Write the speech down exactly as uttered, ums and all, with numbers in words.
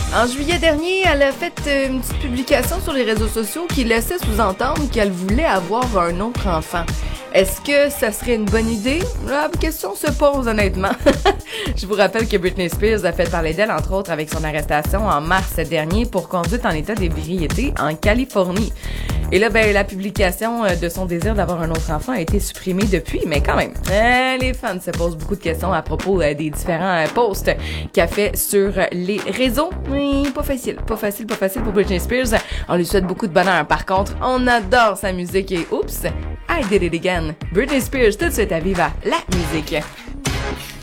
En juillet dernier, elle a fait une petite publication sur les réseaux sociaux qui laissait sous-entendre qu'elle voulait avoir un autre enfant. Est-ce que ça serait une bonne idée? La question se pose honnêtement. Je vous rappelle que Britney Spears a fait parler d'elle, entre autres, avec son arrestation en mars dernier pour conduite en état d'ébriété en Californie. Et là, ben, la publication de son désir d'avoir un autre enfant a été supprimée depuis, mais quand même, euh, les fans se posent beaucoup de questions à propos euh, des différents euh, posts qu'elle fait sur les réseaux. Oui, pas facile, pas facile, pas facile pour Britney Spears. On lui souhaite beaucoup de bonheur. Par contre, on adore sa musique et oups, I did it again. Britney Spears, tout de suite à Viva la musique.